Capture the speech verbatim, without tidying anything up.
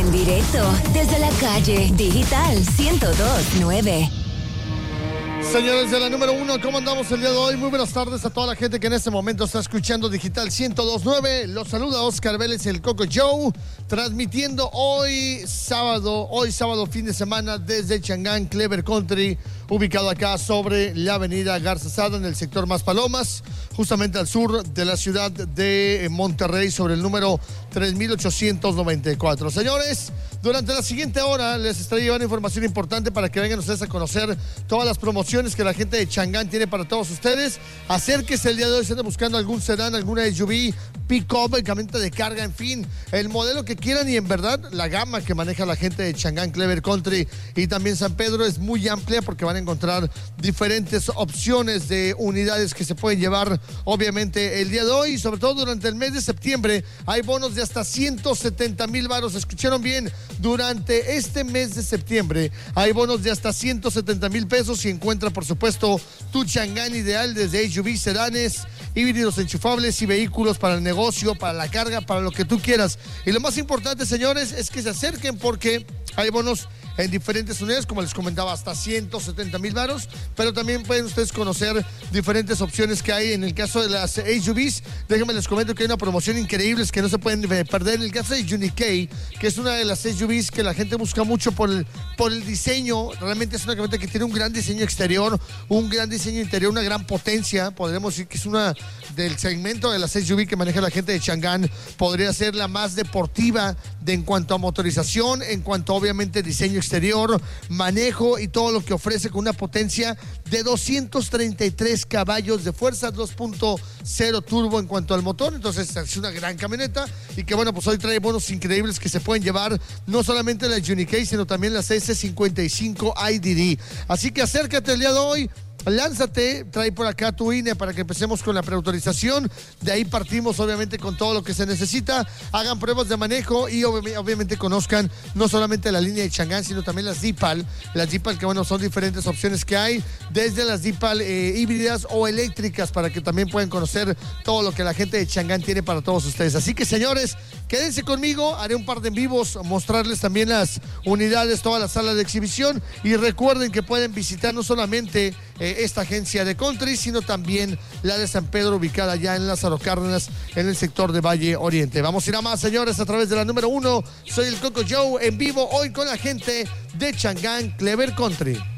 En directo desde la calle Digital ciento dos punto nueve. Señores de la número uno, ¿cómo andamos el día de hoy? Muy buenas tardes a toda la gente que en este momento está escuchando Digital ciento dos punto nueve. Los saluda Oscar Vélez, el Coco Joe, transmitiendo hoy sábado, hoy sábado fin de semana desde Changán Clever Country, ubicado acá sobre la avenida Garza Sada, en el sector Más Palomas, justamente al sur de la ciudad de Monterrey, sobre el número tres mil ochocientos noventa y cuatro. Señores, durante la siguiente hora les estaré llevando información importante para que vengan ustedes a conocer todas las promociones que la gente de Changán tiene para todos ustedes. Acérquese el día de hoy, se anda buscando algún sedán, alguna S U V, pick-up, camioneta de carga, en fin, el modelo que quieran, y en verdad la gama que maneja la gente de Changán Clever Country y también San Pedro es muy amplia, porque van a encontrar diferentes opciones de unidades que se pueden llevar obviamente el día de hoy, y sobre todo durante el mes de septiembre hay bonos de hasta ciento setenta mil varos. Escucharon bien, durante este mes de septiembre hay bonos de hasta ciento setenta mil pesos y encuentra por supuesto tu Changán ideal, desde S U V, sedanes, híbridos enchufables y vehículos para el negocio, para la carga, para lo que tú quieras. Y lo más importante, señores, es que se acerquen, porque hay bonos en diferentes unidades, como les comentaba, hasta ciento setenta mil varos, pero también pueden ustedes conocer diferentes opciones que hay. En el caso de las S U Vs, déjenme les comento que hay una promoción increíble que no se pueden perder. En el caso de Unique, que es una de las S U Vs que la gente busca mucho por el, por el diseño, realmente es una camioneta que tiene un gran diseño exterior, un gran diseño interior, una gran potencia. Podríamos decir que es una del segmento de las S U V que maneja la gente de Changán, podría ser la más deportiva de, en cuanto a motorización, en cuanto a obviamente diseño exterior, manejo y todo lo que ofrece, con una potencia de doscientos treinta y tres caballos de fuerza, dos punto cero turbo en cuanto al motor. Entonces es una gran camioneta, y que bueno, pues hoy trae bonos increíbles que se pueden llevar, no solamente la Unique, sino también las S cincuenta y cinco I D D. Así que acércate el día de hoy, lánzate, trae por acá tu I N E para que empecemos con la preautorización. De ahí partimos obviamente con todo lo que se necesita. Hagan pruebas de manejo y ob- obviamente conozcan no solamente la línea de Changán, sino también las D-PAL. Las D-PAL, que bueno, son diferentes opciones que hay, desde las D-PAL eh, híbridas o eléctricas, para que también puedan conocer todo lo que la gente de Changán tiene para todos ustedes. Así que, señores, quédense conmigo, haré un par de en vivos, mostrarles también las unidades, toda la sala de exhibición, y recuerden que pueden visitar no solamente eh, esta agencia de Country, sino también la de San Pedro, ubicada ya en Lázaro Cárdenas, en el sector de Valle Oriente. Vamos a ir a más, señores, a través de la número uno. Soy el Coco Joe, en vivo hoy con la gente de Changán Clever Country.